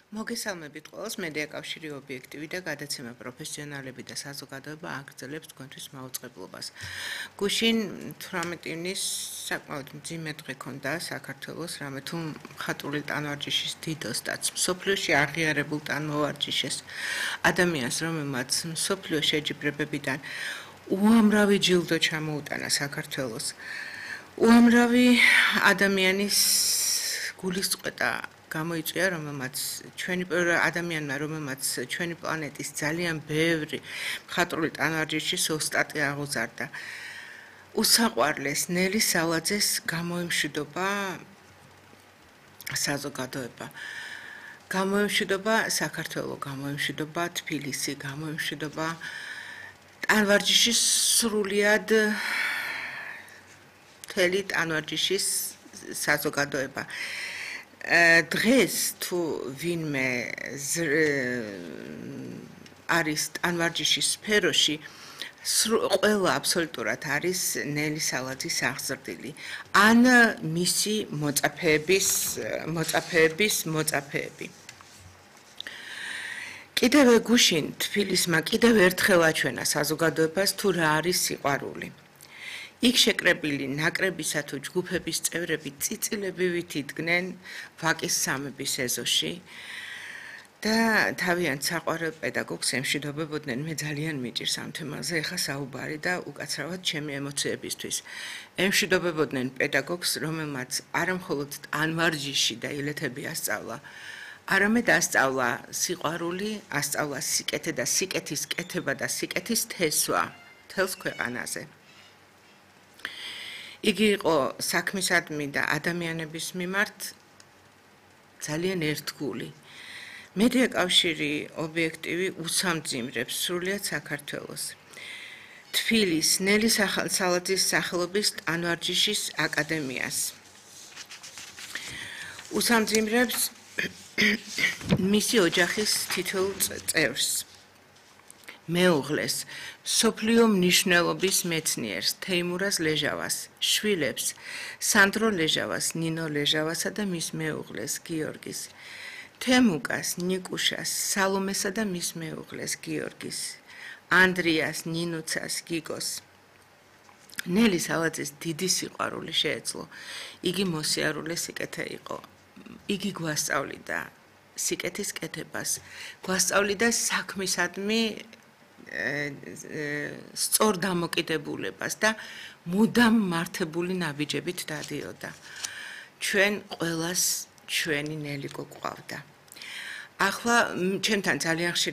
მოგესალმებით ყველას, მედია კავშირი ობიექტივი და გადაცემა პროფესიონალები და საზოგადოება აგრძელებს თქვენთვის მაუწყებლობას. გუშინ 18 ივნის საკმაოდ მძიმე დღე ქონდა საქართველოს, რამე თუ მხატვრული ტანვარჯიშის დიდოსტაც, მსოფლიოში აღიარებულ ტანმოვარჯიშეს ადამიანს, რომელმაც მსოფლიო შეჯიბრებებიდან უამრავი ჯილდო ჩამოუტანა საქართველოს. უამრავი ადამიანის გულისწყეთა გამოიწვია, რომელმაც ჩვენი პლანეტის ძალიან ბევრი მხატვრული ტანვარჯიშის ოსტატი აღუზარდა. უსაყვარლეს ნელი სალაძეს გამოიმშვიდობა საზოგადოება. გამოიმშვიდობა საქართველო, გამოიმშვიდობა თბილისი, გამოიმშვიდობა ტანვარჯიშის სრულიად მთელი ტანვარჯიშის საზოგადოება. დღეს თუ ვინმე არის ტანვარჯიშის სფეროში, ყველა აბსოლუტურად არის ნელი სალაძის აღზრდილი. ან მისი მოწაფეები. კიდევ გუშინ თბილისმა კიდევ ერთხელ აჩვენა საზოგადოებას თუ რა არის სიყვარული. იქ შეკრებილი ნაკრებისა თუ ჯგუფების წევრები წიწილებივით იდგნენ ვაკის სამების ეზოში და თავიანთ საყვარელ პედაგოგს ემშვიდობებოდნენ. მე ძალიან მიჭირს ამ თემაზე ეხა საუბარი და უკაცრავად ჩემი ემოციებისთვის. ემშვიდობებოდნენ პედაგოგს, რომელმაც არამხოლოდ ტანვარჯიში და ილეთები ასწავლა, არამედ ასწავლა სიყვარული, ასწავლა სიკეთე და სიკეთის კეთება და სიკეთის თესვა მთელს ქვეყანაზე. იგი იყო საქმისადმი და ადამიანების მიმართ ძალიან ერთგული. მედია კავშირი ობიექტივი უსამძიმრებს სრულიად საქართველოს. თბილის ნელი სალაძის სახელობის ტანვარჯიშის აკადემიას. უსამძიმრებს მისი ოჯახის თითოეულ წევრს. მეუღლეს, მსოფლიო მნიშვნელობის მეცნიერს, თეიმურაზ ლეჟავას, შვილებს, სანდრო ლეჟავას, ნინო ლეჟავასა და მის მეუღლეს, გიორგის, თემუკას, ნიკუშას, სალომესა და მის მეუღლეს, გიორგის, ანდრიას, ნინუცას, გიგოს. ნელი სალაძის დიდი სიყვარული შეეძლო. იგი მოსიარულე სიკეთე იყო. იგი გვასწავლიდა სიკეთის კეთებას, გვასწავლიდა საქმისადმი სწორ დამოკიდებულებას და მუდამ მართებული ნაბიჯებით დადიოდა. ჩვენ ყველას ჩვენი ნელი გოგვყავდა. ახლა ჩემთან ძალიან ხშირად